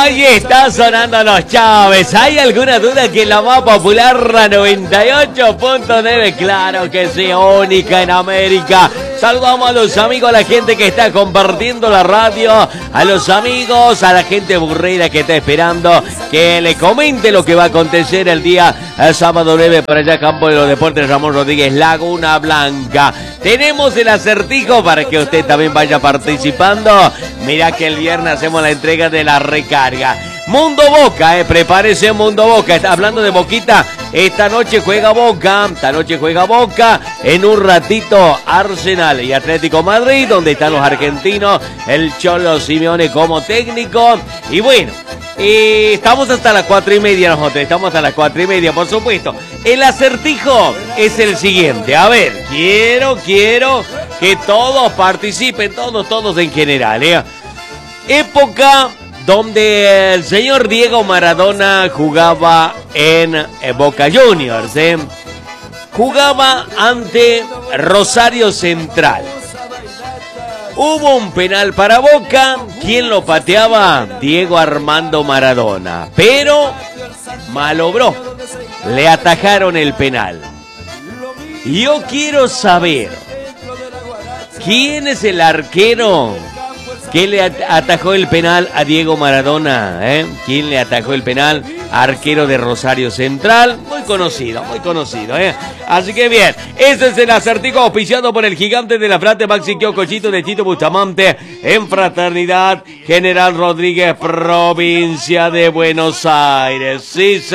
Ahí está sonando los Chávez. ¿Hay alguna duda que la más popular, la 98.9? Claro que sí, única en América. Saludamos a los amigos, a la gente que está compartiendo la radio, a los amigos, a la gente burrera que está esperando que le comente lo que va a acontecer el día sábado 9 para allá, Campo de los Deportes Ramón Rodríguez, Laguna Blanca. Tenemos el acertijo para que usted también vaya participando. Mira que el viernes hacemos la entrega de la recarga. Mundo Boca, prepárese Mundo Boca. Está hablando de Boquita. Esta noche juega Boca. En un ratito Arsenal y Atlético Madrid, donde están los argentinos, el Cholo Simeone como técnico. Y bueno, estamos hasta las 4:30 nosotros. Estamos hasta las 4:30, por supuesto. El acertijo es el siguiente. A ver, quiero que todos participen, todos en general. Época donde el señor Diego Maradona jugaba en Boca Juniors, jugaba ante Rosario Central. Hubo un penal para Boca. ¿Quién lo pateaba? Diego Armando Maradona. Pero malobró. Le atajaron el penal. Yo quiero saber quién es el arquero que le atajó el penal a Diego Maradona. ¿Quién le atajó el penal? Arquero de Rosario Central, muy conocido. Así que bien, ese es el acertijo auspiciado por el gigante de la Frate, Maxi Cochito de Chito Bustamante, en Fraternidad General Rodríguez, provincia de Buenos Aires. Sí,